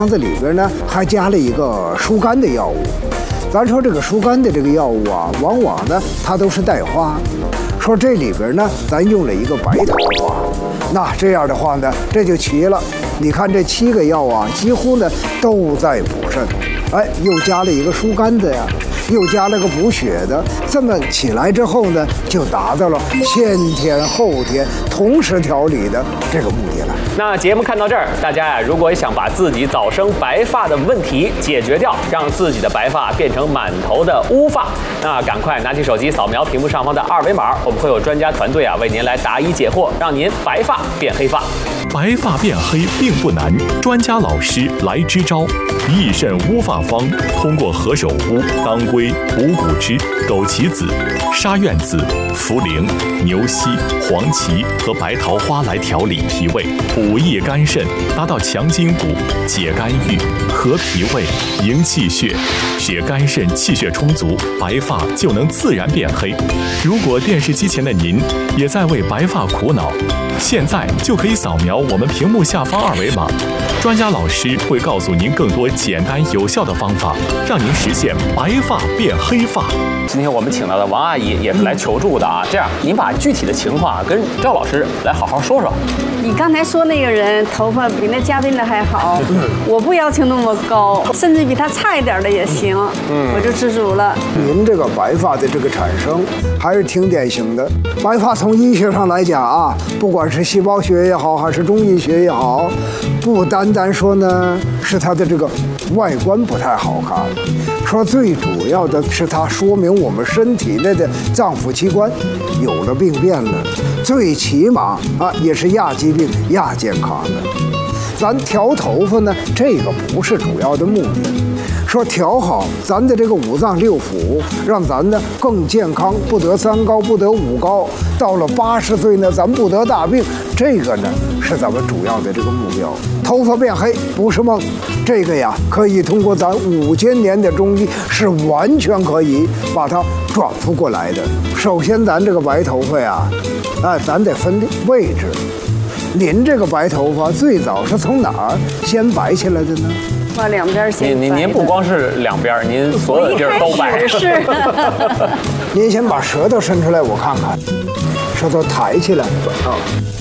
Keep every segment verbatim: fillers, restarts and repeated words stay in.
子里边呢还加了一个疏肝的药物。咱说这个疏肝的这个药物啊，往往呢它都是带花。说这里边呢，咱用了一个白桃花，那这样的话呢，这就齐了。你看这七个药啊，几乎呢都在补肾，哎，又加了一个疏肝的呀。又加了个补血的，这么起来之后呢，就达到了先天后天同时调理的这个目的了。 那节目看到这儿，大家呀，如果想把自己早生白发的问题解决掉，让自己的白发变成满头的乌发，那赶快拿起手机扫描屏幕上方的二维码，我们会有专家团队啊为您来答疑解惑，让您白发变黑发。 白发变黑并不难，专家老师来支招。益肾乌发方通过何首乌、当归、五谷汁、枸杞子、沙苑子、茯苓、牛膝、黄芪和白桃花来调理脾胃，补益肝肾，达到强筋骨、解肝郁、和脾胃、营气血，使肝肾气血充足，白发就能自然变黑。如果电视机前的您也在为白发苦恼，现在就可以扫描我们屏幕下方二维码，专家老师会告诉您更多简单有效的方法，让您实现白发变黑发。 今天我们请到的王阿姨也是来求助的啊，这样您把具体的情况跟赵老师来好好说说。 你刚才说那个人头发比那嘉宾的还好，我不要求那么高，甚至比他差一点的也行，嗯，我就知足了。 您这个白发的这个产生还是挺典型的。白发从医学上来讲啊，不管是细胞学也好，还是中医学也好，不单单说呢是它的这个外观不太好看，说最主要的是它说明我们身体内的脏腑器官有了病变了，最起码啊也是亚疾病亚健康的。咱调头发呢，这个不是主要的目的，说调好咱的这个五脏六腑，让咱呢更健康，不得三高，不得五高，到了八十岁呢，咱不得大病，这个呢是咱们主要的这个目标。头发变黑不是梦，这个呀可以通过咱五千年的中医是完全可以把它转复过来的。首先咱这个白头发呀，哎，咱得分位置。您这个白头发最早是从哪儿先白起来的呢？ 把两边先白。 您您您不光是两边，您所有的地儿都白。 是。 您先把舌头伸出来，我看看，舌头抬起来。啊。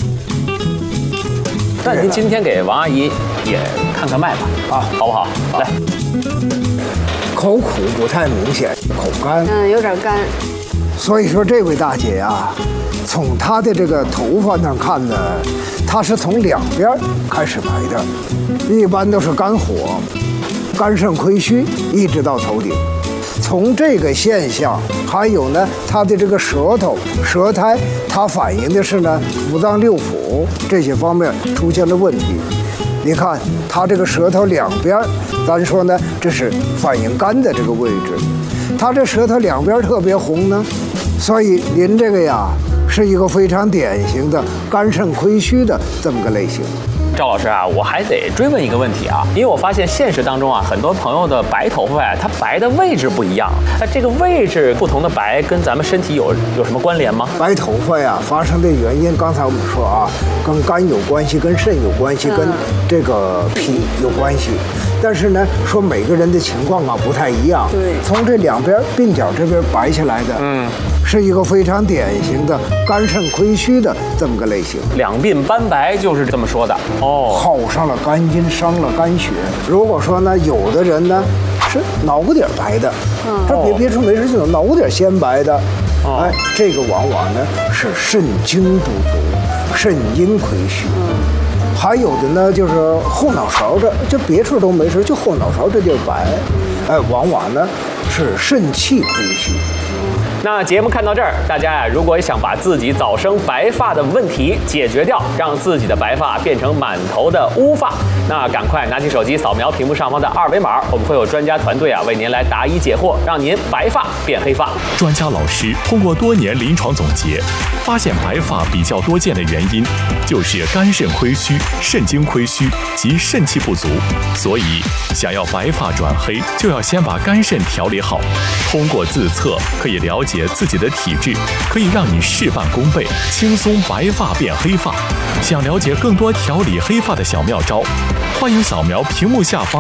那您今天给王阿姨也看看脉吧，啊，好不好？来。 口苦不太明显，口干。 嗯，有点干。 所以说这位大姐呀，从她的这个头发上看呢，她是从两边开始白的，一般都是肝火、肝肾亏虚，一直到头顶。从这个现象，还有呢，她的这个舌头、舌苔，它反映的是呢五脏六腑这些方面出现了问题。你看她这个舌头两边，咱说呢，这是反映肝的这个位置。她这舌头两边特别红呢，所以您这个呀是一个非常典型的肝肾亏虚的这么个类型。 赵老师啊，我还得追问一个问题啊，因为我发现现实当中啊，很多朋友的白头发呀，它白的位置不一样。那这个位置不同的白，跟咱们身体有有什么关联吗？ 白头发呀，发生的原因，刚才我们说啊，跟肝有关系，跟肾有关系，跟这个脾有关系。但是呢，说每个人的情况啊不太一样。 对， 从这两边鬓角这边白下来的，嗯，是一个非常典型的肝肾亏虚的这么个类型。 两鬓斑白就是这么说的哦， 耗上了肝阴，伤了肝血。如果说呢，有的人呢是脑瓜顶白的，嗯，这别别处没事就有脑瓜顶先白的，哦，哎，这个往往呢是肾精不足，肾阴亏虚。嗯，还有的呢，就是后脑勺这，这别处都没事，就后脑勺这地儿白，哎，往往呢是肾气亏虚。 那节目看到这儿，大家呀，如果想把自己早生白发的问题解决掉，让自己的白发变成满头的乌发，那赶快拿起手机扫描屏幕上方的二维码，我们会有专家团队啊为您来答疑解惑，让您白发变黑发。 专家老师通过多年临床总结，发现白发比较多见的原因就是肝肾亏虚、肾精亏虚及肾气不足，所以想要白发转黑，就要先把肝肾调理好。通过自测可以了解解自己的体质，可以让你事半功倍，轻松白发变黑发。想了解更多调理黑发的小妙招，欢迎扫描屏幕下方